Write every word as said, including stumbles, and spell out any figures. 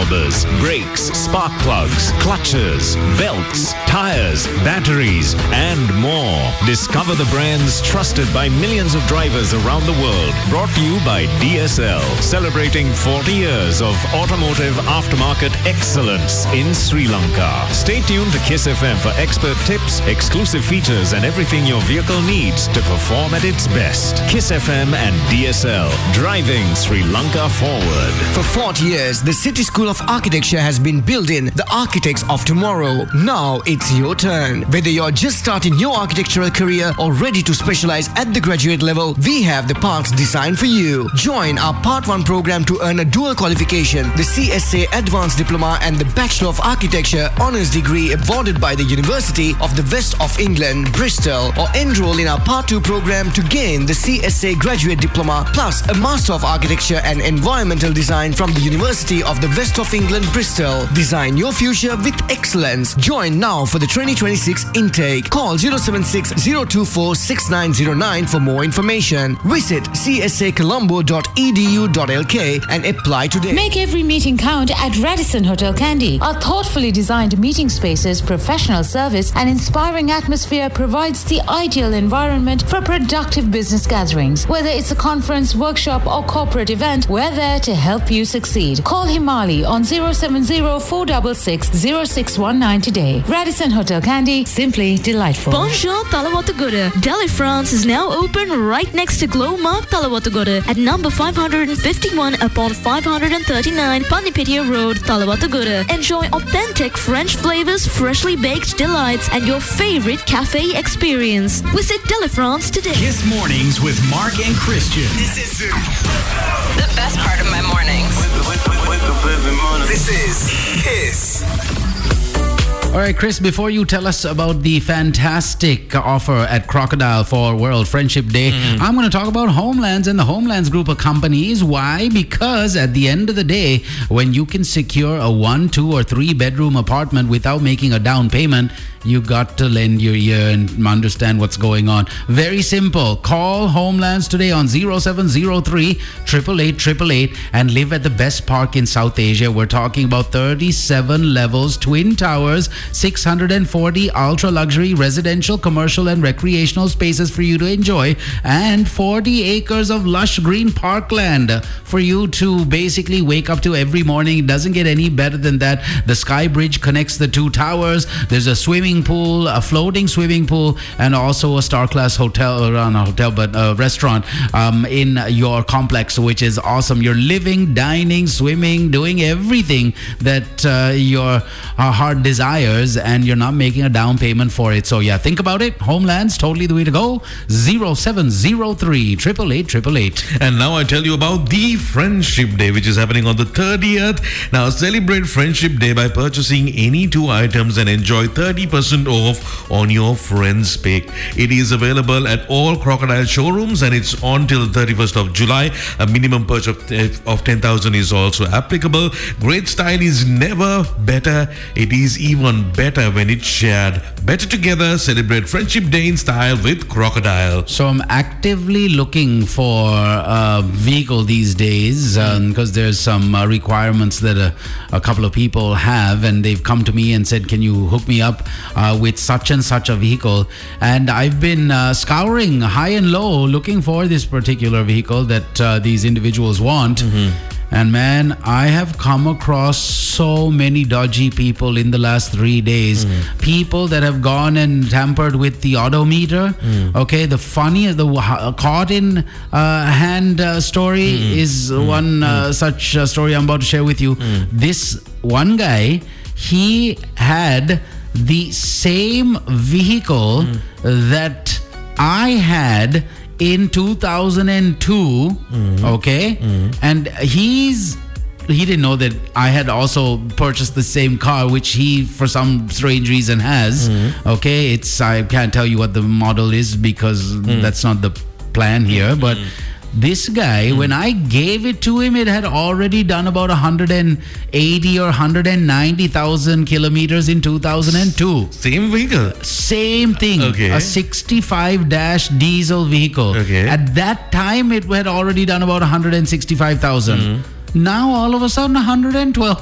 absorbers, brakes, spark plugs, clutches, belts, tires, batteries, and more. Discover the brands trusted by millions of drivers around the world. Brought to you by D S L, celebrating forty years of automotive aftermarket excellence in Sri Lanka. Stay tuned to Kiss F M for expert tips, exclusive features, and everything your vehicle needs to perform at its best. Kiss F M and D S L, driving Sri Lanka forward. For forty years, the City School of Architecture has been building the architects of tomorrow. Now it's your turn. Whether you're just starting your architectural career or ready to specialize at the graduate level, we have the paths designed for you. Join our Part one program to earn a dual qualification, the C S A Advanced Diploma and the Bachelor of Architecture Honours degree awarded by the University of the West of England, Bristol, or enroll in our Part two program to gain the C S A Graduate Diploma plus a Master of Architecture and Environmental Design from the University of the West of England, Bristol. Design your future with excellence. Join now for the twenty twenty-six intake. Call zero seven six zero two four six nine zero nine for more information. Visit c s a colombo dot e d u dot l k and apply today. Make every meeting count at Radisson Hotel Kandy. Our thoughtfully designed meeting spaces, professional service, and inspiring atmosphere provides the ideal environment for productive business gatherings. Whether it's a conference, workshop, or corporate event, we're there to help you succeed. Call Himali on zero seven zero four six six zero six one nine today. Radisson Hotel Kandy, simply delightful. Bonjour, Talawatagura. Delhi, France is now open right next to Glowmark Talawatagura at number five hundred fifty-one upon five hundred thirty-nine Panipitia Road, Talawatagura. Enjoy authentic French flavors, freshly baked delights, and your favorite cafe experience. Visit Delhi, France today. Kiss Mornings with Mark and Christian. This is the best part of my mornings. Wake, wake, wake up every morning. This is Kiss. All right, Chris, before you tell us about the fantastic offer at Crocodile for World Friendship Day, mm-hmm. I'm going to talk about Homelands and the Homelands group of companies. Why? Because at the end of the day, when you can secure a one, two, or three bedroom apartment without making a down payment, you got to lend your ear and understand what's going on. Very simple. Call Homelands today on zero seven zero three, eight eight eight, eight eight eight and live at the best park in South Asia. We're talking about thirty-seven levels, twin towers, six hundred forty ultra luxury residential, commercial, and recreational spaces for you to enjoy, and forty acres of lush green parkland for you to basically wake up to every morning. It doesn't get any better than that. The Sky Bridge connects the two towers. There's a swimming pool, a floating swimming pool, and also a star class hotel, or not a hotel, but a restaurant um, in your complex, which is awesome. You're living, dining, swimming, doing everything that uh, your uh, heart desires, and you're not making a down payment for it. So yeah, think about it. Homelands, totally the way to go. zero seven zero three, eight eight eight, eight eight eight. And now I tell you about the Friendship Day, which is happening on the thirtieth. Now celebrate Friendship Day by purchasing any two items and enjoy thirty percent off on your friend's pick. It is available at all Crocodile showrooms, and it's on till the thirty-first of July. A minimum purchase of, of ten thousand is also applicable. Great style is never better. It is even better when it's shared. Better together. Celebrate Friendship Day in style with Crocodile. So I'm actively looking for a vehicle these days because um, there's some uh, requirements that a, a couple of people have, and they've come to me and said, can you hook me up uh, with such and such a vehicle? And I've been uh, scouring high and low looking for this particular vehicle that uh, these individuals want. Mm-hmm. And man, I have come across so many dodgy people in the last three days. Mm. People that have gone and tampered with the odometer. Mm. Okay, the funniest, the uh, caught in uh, hand uh, story mm. is mm. one uh, mm. such uh, story I'm about to share with you. Mm. This one guy, he had the same vehicle mm. that I had in two thousand two, mm-hmm. okay, mm-hmm. and he's he didn't know that I had also purchased the same car, which he for some strange reason has. Mm-hmm. Okay, it's I can't tell you what the model is because mm. that's not the plan here, but this guy, mm. when I gave it to him, it had already done about one hundred eighty or one hundred ninety thousand kilometers in two thousand two. Same vehicle? Same thing. Okay. A sixty-five dash diesel vehicle. Okay. At that time, it had already done about one hundred sixty-five thousand. Mm. Now, all of a sudden, one hundred twelve